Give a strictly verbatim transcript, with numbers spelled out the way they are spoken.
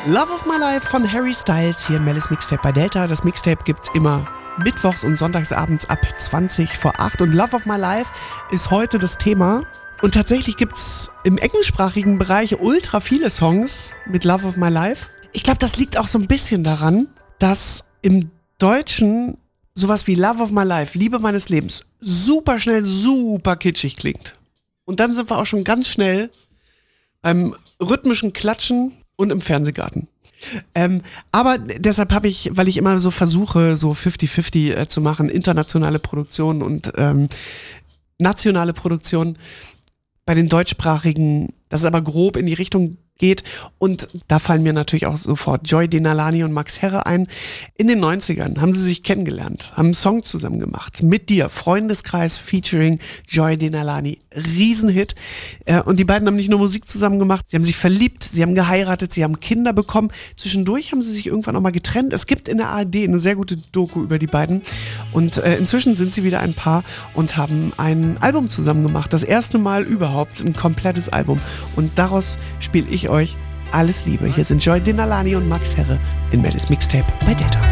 Love of My Life von Harry Styles hier in Mellis Mixtape bei Delta. Das Mixtape gibt's immer mittwochs und sonntagsabends ab zwanzig vor acht. Und Love of My Life ist heute das Thema. Und tatsächlich gibt's im englischsprachigen Bereich ultra viele Songs mit Love of My Life. Ich glaube, das liegt auch so ein bisschen daran, dass im Deutschen sowas wie Love of My Life, Liebe meines Lebens, super schnell, super kitschig klingt. Und dann sind wir auch schon ganz schnell beim rhythmischen Klatschen und im Fernsehgarten. Ähm, aber deshalb habe ich, weil ich immer so versuche, so fifty fifty äh, zu machen, internationale Produktionen und ähm, nationale Produktionen bei den deutschsprachigen, das ist aber grob in die Richtung geht. Und da fallen mir natürlich auch sofort Joy Denalani und Max Herre ein. In den neunzigern haben sie sich kennengelernt, haben einen Song zusammen gemacht. Mit dir, Freundeskreis featuring Joy Denalani. Riesenhit. Und die beiden haben nicht nur Musik zusammen gemacht, sie haben sich verliebt, sie haben geheiratet, sie haben Kinder bekommen. Zwischendurch haben sie sich irgendwann auch mal getrennt. Es gibt in der A R D eine sehr gute Doku über die beiden. Und äh, inzwischen sind sie wieder ein Paar und haben ein Album zusammen gemacht. Das erste Mal überhaupt ein komplettes Album. Und daraus spiele ich euch alles Liebe. Hier sind Joy Denalani und Max Herre in Mellis Mixtape bei Delta.